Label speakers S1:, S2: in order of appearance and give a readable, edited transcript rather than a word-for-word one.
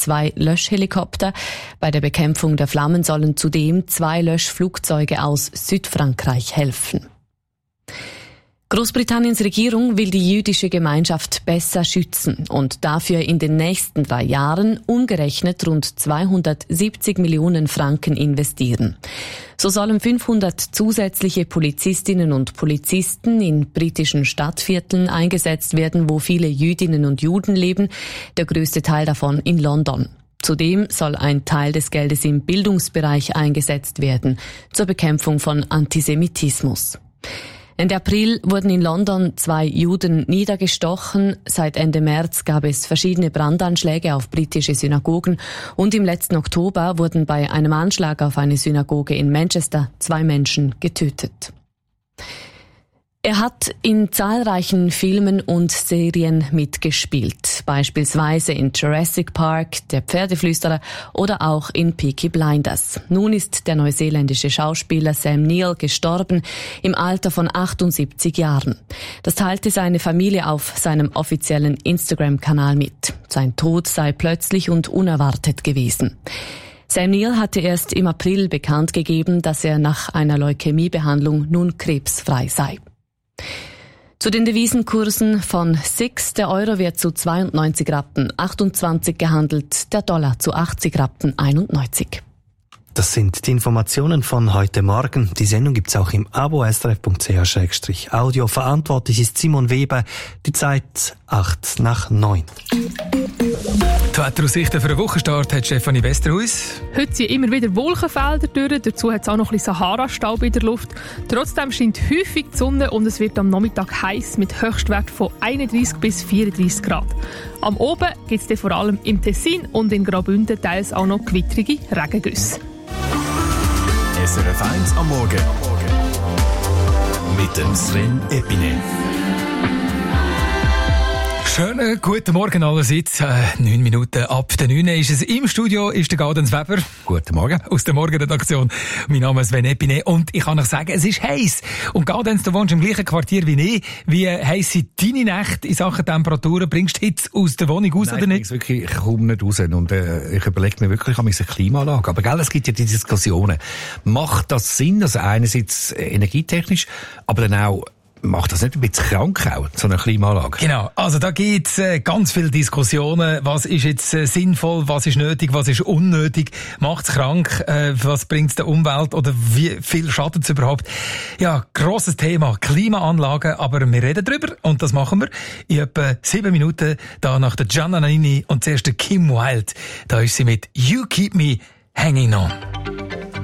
S1: 2 Löschhelikopter. Bei der Bekämpfung der Flammen sollen zudem 2 Löschflugzeuge aus Südfrankreich helfen. Großbritanniens Regierung will die jüdische Gemeinschaft besser schützen und dafür in den nächsten 3 Jahren umgerechnet rund 270 Millionen Franken investieren. So sollen 500 zusätzliche Polizistinnen und Polizisten in britischen Stadtvierteln eingesetzt werden, wo viele Jüdinnen und Juden leben, der größte Teil davon in London. Zudem soll ein Teil des Geldes im Bildungsbereich eingesetzt werden, zur Bekämpfung von Antisemitismus. Ende April wurden in London 2 Juden niedergestochen. Seit Ende März gab es verschiedene Brandanschläge auf britische Synagogen und im letzten Oktober wurden bei einem Anschlag auf eine Synagoge in Manchester 2 Menschen getötet. Er hat in zahlreichen Filmen und Serien mitgespielt, beispielsweise in Jurassic Park, Der Pferdeflüsterer oder auch in Peaky Blinders. Nun ist der neuseeländische Schauspieler Sam Neill gestorben, im Alter von 78 Jahren. Das teilte seine Familie auf seinem offiziellen Instagram-Kanal mit. Sein Tod sei plötzlich und unerwartet gewesen. Sam Neill hatte erst im April bekannt gegeben, dass er nach einer Leukämiebehandlung nun krebsfrei sei. Zu den Devisenkursen von SIX. Der Euro wird zu 92 Rappen 28 gehandelt, der Dollar zu 80 Rappen 91.
S2: Das sind die Informationen von heute Morgen. Die Sendung gibt's auch im Abo srf.ch/audio. Verantwortlich ist Simon Weber. Die Zeit 8:09.
S3: Die Wetteraussichten für den Wochenstart hat Stefanie Westerhuis.
S4: Heute ziehen immer wieder Wolkenfelder durch. Dazu hat es auch noch ein bisschen Sahara-Staub in der Luft. Trotzdem scheint häufig die Sonne und es wird am Nachmittag heiß mit Höchstwert von 31 bis 34 Grad. Am Oben gibt es vor allem im Tessin und in Graubünden teils auch noch gewittrige Regengüsse.
S5: SRF 1 am Morgen mit dem Sven Epine.
S3: Schönen guten Morgen allerseits. 9 Minuten ab der 9 ist es. Im Studio ist der Gaudenz Weber. Guten Morgen. Aus der Morgenredaktion. Mein Name ist Sven Epine und ich kann euch sagen, es ist heiß. Und Gaudenz, du wohnst im gleichen Quartier wie ich. Wie heiß sind deine Nächte in Sachen Temperaturen? Bringst du Hitze aus der Wohnung raus oder nicht?
S6: Nein, ich komme nicht raus. Und ich überlege mir wirklich, habe ich eine Klimaanlage. Aber gell, es gibt ja die Diskussionen. Macht das Sinn? Also einerseits energietechnisch, aber dann auch macht das nicht ein bisschen krank auch, so eine Klimaanlage?
S3: Genau, also da gibt's ganz viele Diskussionen. Was ist jetzt sinnvoll, was ist nötig, was ist unnötig? Macht's krank? Was bringt's der Umwelt? Oder wie viel schadet's überhaupt? Ja, grosses Thema, Klimaanlagen, aber wir reden drüber und das machen wir in etwa 7 Minuten, da nach der Gianna Nannini und zuerst der Kim Wilde. Da ist sie mit You Keep Me Hanging On.